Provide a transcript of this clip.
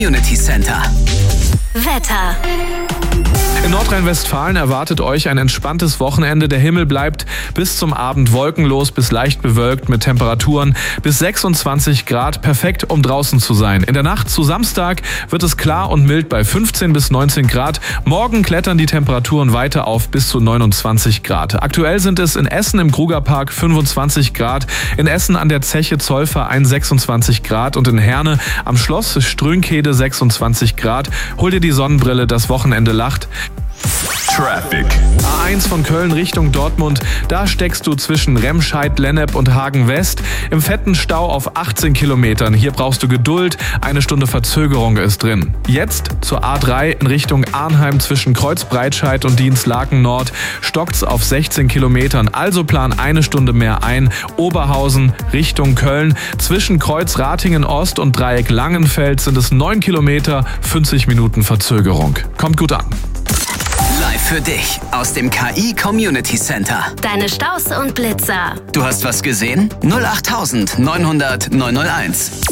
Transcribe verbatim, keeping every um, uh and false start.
Community Center. Wetter. In Nordrhein-Westfalen erwartet euch ein entspanntes Wochenende. Der Himmel bleibt bis zum Abend wolkenlos bis leicht bewölkt mit Temperaturen bis sechsundzwanzig Grad. Perfekt, um draußen zu sein. In der Nacht zu Samstag wird es klar und mild bei fünfzehn bis neunzehn Grad. Morgen klettern die Temperaturen weiter auf bis zu neunundzwanzig Grad. Aktuell sind es in Essen im Krugerpark fünfundzwanzig Grad, in Essen an der Zeche Zollverein sechsundzwanzig Grad und in Herne am Schloss Strünkede sechsundzwanzig Grad. Hol dir die Sonnenbrille, das Wochenende lacht. Traffic. A eins von Köln Richtung Dortmund, da steckst du zwischen Remscheid, Lennep und Hagen West im fetten Stau auf achtzehn Kilometern. Hier brauchst du Geduld, eine Stunde Verzögerung ist drin. Jetzt zur A drei in Richtung Arnheim zwischen Kreuzbreitscheid und Dienstlaken Nord stockt's auf sechzehn Kilometern, also plan eine Stunde mehr ein. Oberhausen Richtung Köln zwischen Kreuz Ratingen Ost und Dreieck Langenfeld sind es neun Kilometer, fünfzig Minuten Verzögerung. Kommt gut an. Live für dich aus dem K I Community Center. Deine Staus und Blitzer. Du hast was gesehen? null acht neun null null neun null eins.